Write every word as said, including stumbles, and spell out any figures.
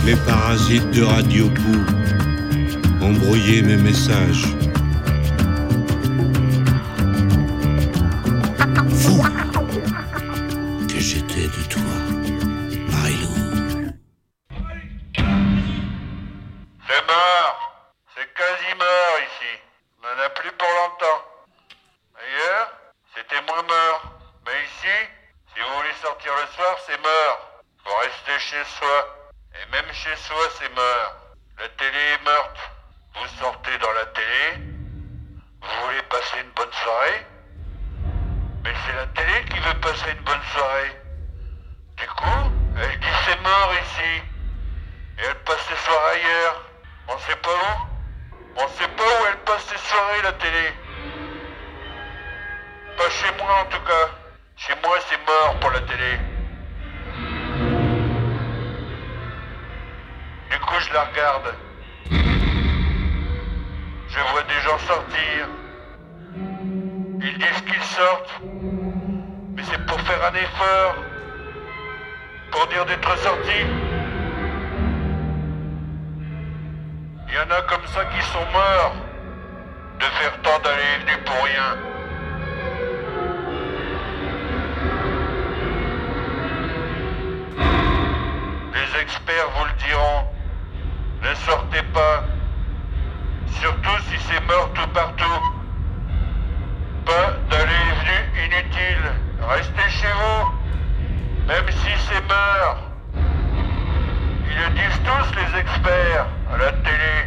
Les parasites de Radio Pou ont brouillé mes messages. Fou que j'étais de toi, Marilou. C'est mort. C'est quasi mort ici. On n'en a plus pour longtemps. Ailleurs, c'était moins mort. Mais ici, si vous voulez sortir le soir, c'est mort. Faut rester chez soi. Et même chez soi, c'est mort. La télé est morte. Vous sortez dans la télé. Vous voulez passer une bonne soirée. Mais c'est la télé qui veut passer une bonne soirée. Du coup, elle dit c'est mort ici. Et elle passe ses soirées ailleurs. On sait pas où. On sait pas où elle passe ses soirées, la télé. Pas chez moi en tout cas. Chez moi c'est mort pour la télé. Du coup je la regarde. Je vois des gens sortir. Ils disent qu'ils sortent. Mais c'est pour faire un effort. Pour dire d'être sortis. Il y en a comme ça qui sont morts de faire tant d'aller et venus pour rien. Les experts vous le diront, ne sortez pas, surtout si c'est mort tout partout. Pas d'aller et venus inutiles, restez chez vous, même si c'est mort. Ils le disent tous les experts à la télé.